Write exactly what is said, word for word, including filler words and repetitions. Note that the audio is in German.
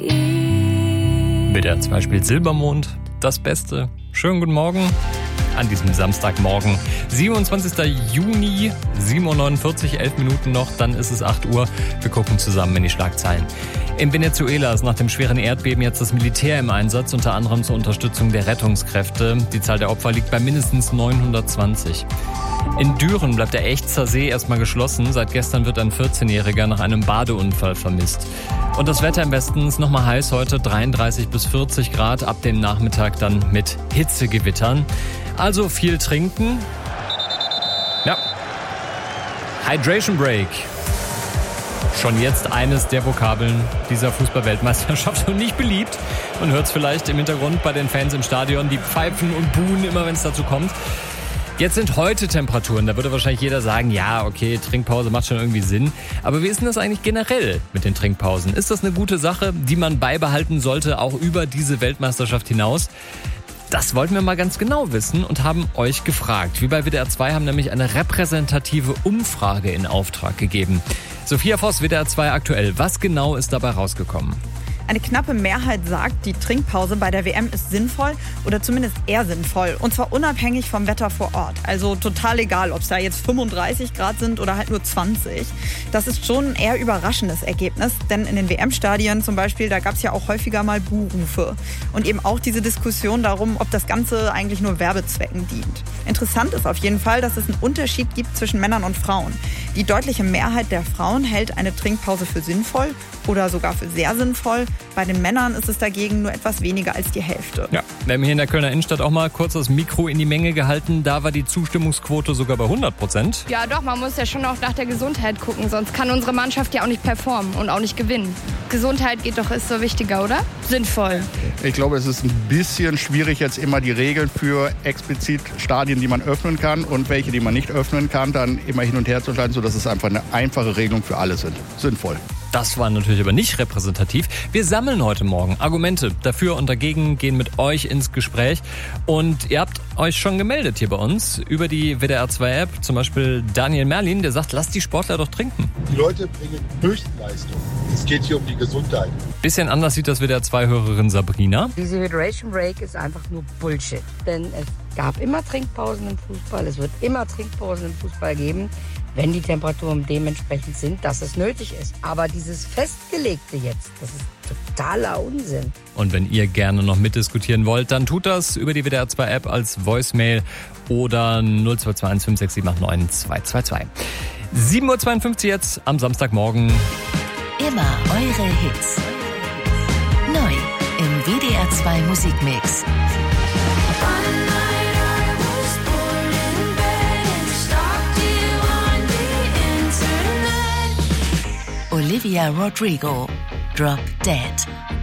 W D R zwei spielt Silbermond, das Beste. Schönen guten Morgen an diesem Samstagmorgen, siebenundzwanzigster Juni, sieben Uhr neunundvierzig, elf Minuten noch, dann ist es acht Uhr. Wir gucken zusammen in die Schlagzeilen. In Venezuela ist nach dem schweren Erdbeben jetzt das Militär im Einsatz, unter anderem zur Unterstützung der Rettungskräfte. Die Zahl der Opfer liegt bei mindestens neunhundertzwanzig. In Düren bleibt der Echtzer See erstmal geschlossen. Seit gestern wird ein vierzehnjähriger nach einem Badeunfall vermisst. Und das Wetter im Westen ist nochmal heiß heute, dreiunddreißig bis vierzig Grad, ab dem Nachmittag dann mit Hitzegewittern. Also viel trinken. Ja. Hydration Break. Schon jetzt eines der Vokabeln dieser Fußball-Weltmeisterschaft und nicht beliebt. Man hört es vielleicht im Hintergrund bei den Fans im Stadion, die pfeifen und buhen immer, wenn es dazu kommt. Jetzt sind heute Temperaturen, da würde wahrscheinlich jeder sagen, ja, okay, Trinkpause macht schon irgendwie Sinn. Aber wie ist denn das eigentlich generell mit den Trinkpausen? Ist das eine gute Sache, die man beibehalten sollte, auch über diese Weltmeisterschaft hinaus? Das wollten wir mal ganz genau wissen und haben euch gefragt. Wir bei W D R zwei haben nämlich eine repräsentative Umfrage in Auftrag gegeben. Sophia Voss, W D R zwei aktuell. Was genau ist dabei rausgekommen? Eine knappe Mehrheit sagt, die Trinkpause bei der W M ist sinnvoll oder zumindest eher sinnvoll. Und zwar unabhängig vom Wetter vor Ort. Also total egal, ob es da jetzt fünfunddreißig Grad sind oder halt nur zwanzig. Das ist schon ein eher überraschendes Ergebnis. Denn in den W M-Stadien zum Beispiel, da gab es ja auch häufiger mal Buhrufe. Und eben auch diese Diskussion darum, ob das Ganze eigentlich nur Werbezwecken dient. Interessant ist auf jeden Fall, dass es einen Unterschied gibt zwischen Männern und Frauen. Die deutliche Mehrheit der Frauen hält eine Trinkpause für sinnvoll oder sogar für sehr sinnvoll. Bei den Männern ist es dagegen nur etwas weniger als die Hälfte. Ja, wir haben hier in der Kölner Innenstadt auch mal kurz das Mikro in die Menge gehalten. Da war die Zustimmungsquote sogar bei hundert Prozent. Ja doch, man muss ja schon auch nach der Gesundheit gucken, sonst kann unsere Mannschaft ja auch nicht performen und auch nicht gewinnen. Gesundheit geht doch, ist so wichtiger, oder? Sinnvoll. Ich glaube, es ist ein bisschen schwierig, jetzt immer die Regeln für explizit Stadien, die man öffnen kann und welche, die man nicht öffnen kann, dann immer hin und her zu schalten, sodass es einfach eine einfache Regelung für alle sind. Sinnvoll. Das war natürlich aber nicht repräsentativ. Wir sammeln heute Morgen Argumente dafür und dagegen, gehen mit euch ins Gespräch. Und ihr habt euch schon gemeldet hier bei uns über die W D R zwei App. Zum Beispiel Daniel Merlin, der sagt, lasst die Sportler doch trinken. Die Leute bringen Höchstleistung. Es geht hier um die Gesundheit. Bisschen anders sieht das W D R zwei Hörerin Sabrina. Diese Hydration Break ist einfach nur Bullshit. Denn es gab immer Trinkpausen im Fußball. Es wird immer Trinkpausen im Fußball geben, wenn die Temperaturen dementsprechend sind, dass es nötig ist. Aber dieses Festgelegte jetzt, das ist totaler Unsinn. Und wenn ihr gerne noch mitdiskutieren wollt, dann tut das über die W D R zwei App als Voicemail oder null zwei zwei eins fünf sechs sieben acht neun zwei zwei zwei. sieben Uhr zweiundfünfzig jetzt am Samstagmorgen. Immer eure Hits. Neu im W D R zwei Musikmix. Olivia Rodrigo, Drop Dead.